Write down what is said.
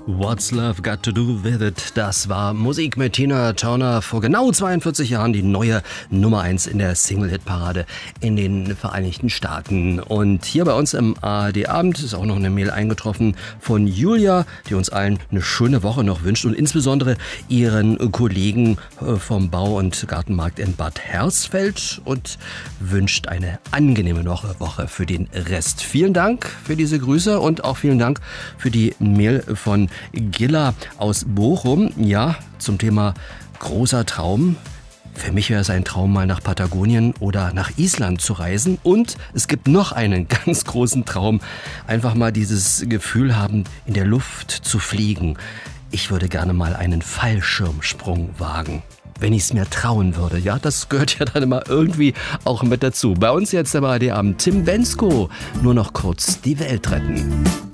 What's Love Got to Do With It? Das war Musik mit Tina Turner vor genau 42 Jahren, die neue Nummer 1 in der Single-Hit-Parade in den Vereinigten Staaten. Und hier bei uns im ARD-Abend ist auch noch eine Mail eingetroffen von Julia, die uns allen eine schöne Woche noch wünscht und insbesondere ihren Kollegen vom Bau- und Gartenmarkt in Bad Hersfeld und wünscht eine angenehme Woche für den Rest. Vielen Dank für diese Grüße und auch vielen Dank für die Mail von Gilla aus Bochum. Ja, zum Thema großer Traum. Für mich wäre es ein Traum, mal nach Patagonien oder nach Island zu reisen. Und es gibt noch einen ganz großen Traum. Einfach mal dieses Gefühl haben, in der Luft zu fliegen. Ich würde gerne mal einen Fallschirmsprung wagen. Wenn ich es mir trauen würde. Ja, das gehört ja dann immer irgendwie auch mit dazu. Bei uns jetzt aber der Abend Tim Bensko. Nur noch kurz die Welt retten.